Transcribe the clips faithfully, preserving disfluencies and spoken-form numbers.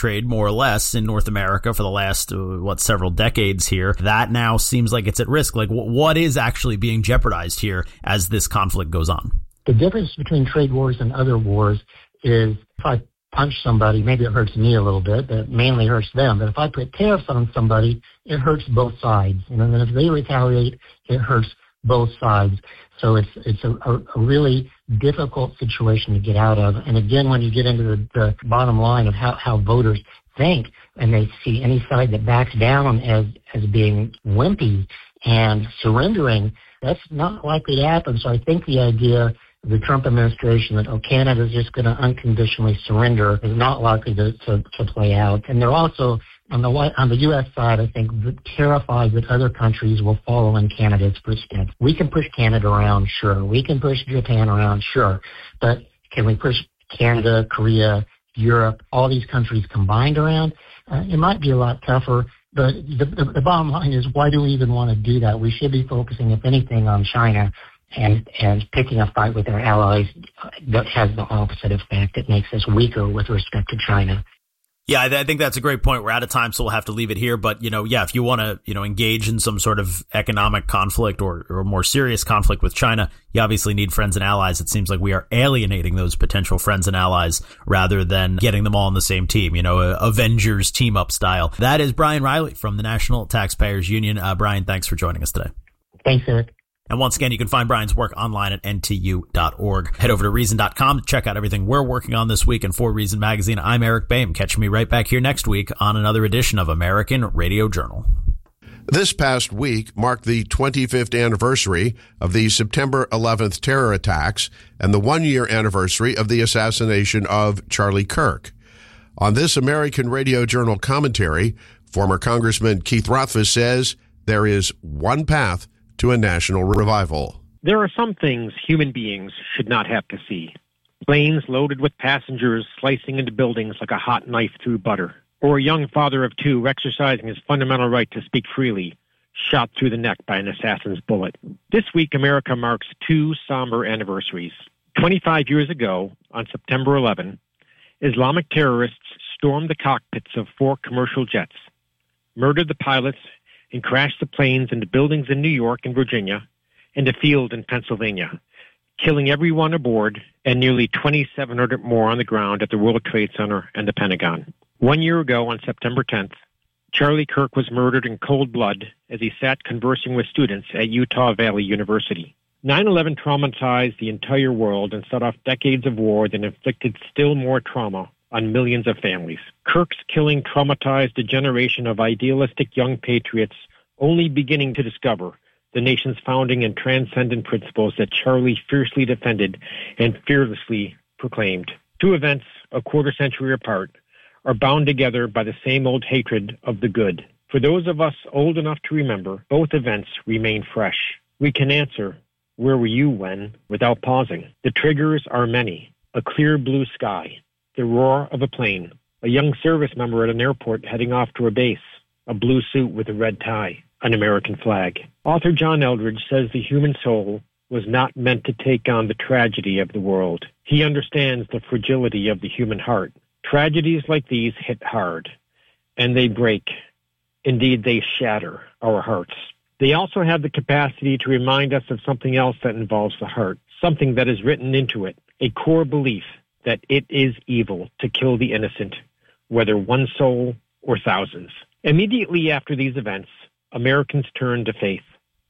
trade, more or less, in North America for the last, uh, what, several decades here. That now seems like it's at risk. Like, w- what is actually being jeopardized here as this conflict goes on? The difference between trade wars and other wars is if I punch somebody, maybe it hurts me a little bit, but it mainly hurts them. But if I put tariffs on somebody, it hurts both sides. You know, and then if they retaliate, it hurts both sides. So it's it's a, a, a really difficult situation to get out of. And again, when you get into the, the bottom line of how, how voters think, and they see any side that backs down as as being wimpy and surrendering, that's not likely to happen. So I think the idea of the Trump administration that, oh, Canada is just going to unconditionally surrender is not likely to, to, to play out. And they're also, on the on the U S side, I think, terrified that other countries will follow in Canada's footsteps. We can push Canada around, sure. We can push Japan around, sure. But can we push Canada, Korea, Europe, all these countries combined around? Uh, it might be a lot tougher. But the, the, the bottom line is, why do we even want to do that? We should be focusing, if anything, on China and, and picking a fight with our allies that has the opposite effect. It makes us weaker with respect to China. Yeah, I think that's a great point. We're out of time, so we'll have to leave it here. But, you know, yeah, if you want to, you know, engage in some sort of economic conflict or, or more serious conflict with China, you obviously need friends and allies. It seems like we are alienating those potential friends and allies rather than getting them all on the same team, you know, a Avengers team up style. That is Brian Riley from the National Taxpayers Union. Uh, Brian, thanks for joining us today. Thanks, Eric. And once again, you can find Brian's work online at N T U dot org. Head over to Reason dot com to check out everything we're working on this week. And for Reason Magazine, I'm Eric Boehm. Catch me right back here next week on another edition of American Radio Journal. This past week marked the twenty-fifth anniversary of the September eleventh terror attacks and the one-year anniversary of the assassination of Charlie Kirk. On this American Radio Journal commentary, former Congressman Keith Rothfuss says there is one path to a national revival. There are some things human beings should not have to see. Planes loaded with passengers slicing into buildings like a hot knife through butter. Or a young father of two exercising his fundamental right to speak freely, shot through the neck by an assassin's bullet. This week, America marks two somber anniversaries. twenty-five years ago, on September eleventh, Islamic terrorists stormed the cockpits of four commercial jets, murdered the pilots, and crashed the planes into buildings in New York and Virginia and a field in Pennsylvania, killing everyone aboard and nearly twenty-seven hundred more on the ground at the World Trade Center and the Pentagon. One year ago, on September tenth, Charlie Kirk was murdered in cold blood as he sat conversing with students at Utah Valley University. nine eleven traumatized the entire world and set off decades of war that inflicted still more trauma on millions of families. Kirk's killing traumatized a generation of idealistic young patriots only beginning to discover the nation's founding and transcendent principles that Charlie fiercely defended and fearlessly proclaimed. Two events, a quarter century apart, are bound together by the same old hatred of the good. For those of us old enough to remember, both events remain fresh. We can answer, where were you when, without pausing. The triggers are many. A clear blue sky, the roar of a plane, a young service member at an airport heading off to a base, a blue suit with a red tie, an American flag. Author John Eldredge says the human soul was not meant to take on the tragedy of the world. He understands the fragility of the human heart. Tragedies like these hit hard, and they break. Indeed, they shatter our hearts. They also have the capacity to remind us of something else that involves the heart, something that is written into it, a core belief that it is evil to kill the innocent, whether one soul or thousands. Immediately after these events, Americans turned to faith.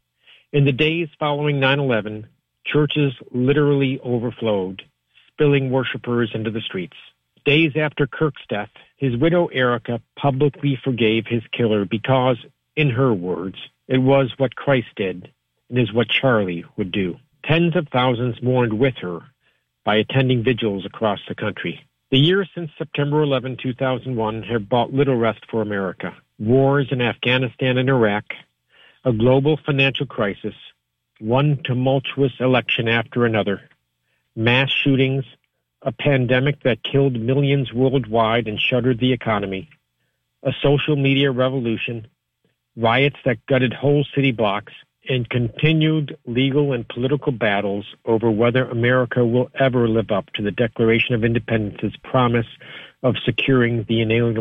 In the days following nine eleven, churches literally overflowed, spilling worshipers into the streets. Days after Kirk's death, his widow Erica publicly forgave his killer because, in her words, it was what Christ did and is what Charlie would do. Tens of thousands mourned with her by attending vigils across the country. The years since September eleventh, two thousand one have brought little rest for America. Wars in Afghanistan and Iraq, a global financial crisis, one tumultuous election after another, mass shootings, a pandemic that killed millions worldwide and shuttered the economy, a social media revolution, riots that gutted whole city blocks, and continued legal and political battles over whether America will ever live up to the Declaration of Independence's promise of securing the inalienable